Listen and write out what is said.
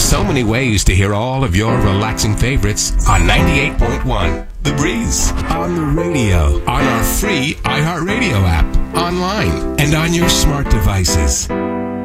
so many ways to hear all of your relaxing favorites on 98.1 The Breeze. On the radio, on our free iHeartRadio app, online, and on your smart devices.